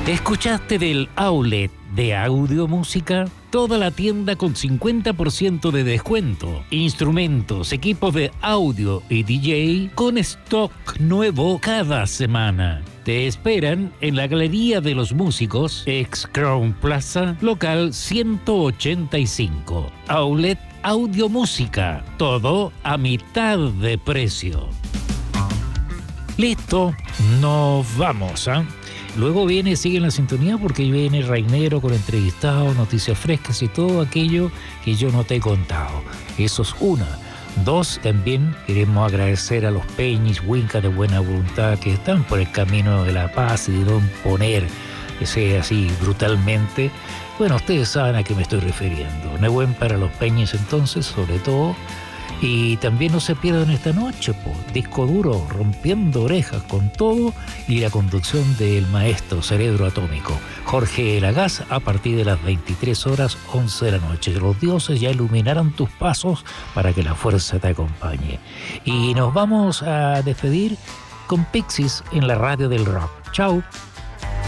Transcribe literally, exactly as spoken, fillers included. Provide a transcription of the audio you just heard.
¿Escuchaste del outlet de Audio Música? Toda la tienda con cincuenta por ciento de descuento. Instrumentos, equipos de audio y D J con stock nuevo cada semana. Te esperan en la Galería de los Músicos, ex Crown Plaza, local ciento ochenta y cinco. Outlet Audio Música. Todo a mitad de precio. Listo, nos vamos, ¿ah? ¿eh? Luego viene, sigue en la sintonía porque viene Rainero con entrevistados, noticias frescas y todo aquello que yo no te he contado. Eso es una. Dos, también queremos agradecer a los Peñis, Winca de buena voluntad que están por el camino de la paz y de no imponer que sea así brutalmente. Bueno, ustedes saben a qué me estoy refiriendo. Nehuen para los Peñis entonces, sobre todo. Y también no se pierdan esta noche, po, disco duro, rompiendo orejas con todo y la conducción del maestro Cerebro Atómico, Jorge Lagaz, a partir de las veintitrés horas once de la noche. Los dioses ya iluminaron tus pasos para que la fuerza te acompañe. Y nos vamos a despedir con Pixies en la radio del rock. Chao.